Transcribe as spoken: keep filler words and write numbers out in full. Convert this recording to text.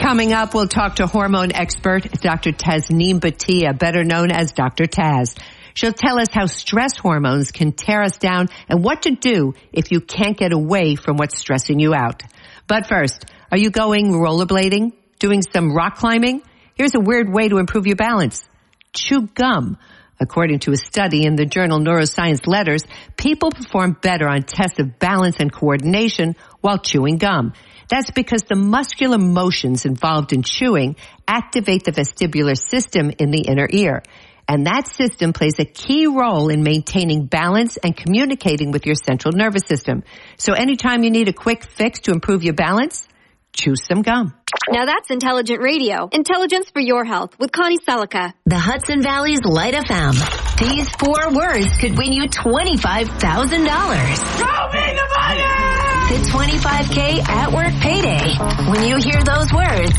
Coming up, we'll talk to hormone expert Doctor Tasneem Bhatia, better known as Doctor Taz. She'll tell us how stress hormones can tear us down and what to do if you can't get away from what's stressing you out. But first, are you going rollerblading? Doing some rock climbing? Here's a weird way to improve your balance. Chew gum. According to a study in the journal Neuroscience Letters, people perform better on tests of balance and coordination while chewing gum. That's because the muscular motions involved in chewing activate the vestibular system in the inner ear. And that system plays a key role in maintaining balance and communicating with your central nervous system. So anytime you need a quick fix to improve your balance, chew some gum. Now that's Intelligent Radio. Intelligence for your health with Connie Selica. The Hudson Valley's Light F M. These four words could win you twenty-five thousand dollars. Show me the money! The twenty-five K at work payday. When you hear those words,